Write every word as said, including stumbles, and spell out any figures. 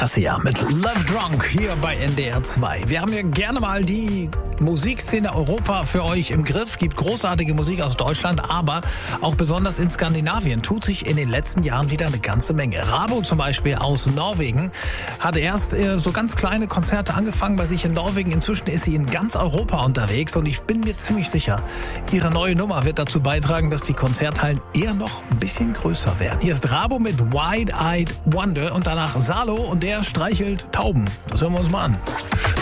Cassia mit Love Drunk hier bei N D R zwei. Wir haben ja gerne mal die Musikszene Europa für euch im Griff. Gibt großartige Musik aus Deutschland, aber auch besonders in Skandinavien tut sich in den letzten Jahren wieder eine ganze Menge. Rabo zum Beispiel aus Norwegen hat erst äh, so ganz kleine Konzerte angefangen bei sich in Norwegen. Inzwischen ist sie in ganz Europa unterwegs und ich bin mir ziemlich sicher, ihre neue Nummer wird dazu beitragen, dass die Konzerthallen eher noch ein bisschen größer werden. Hier ist Rabo mit Wide-Eyed Wonder und danach Salo und der streichelt Tauben. Das hören wir uns mal an.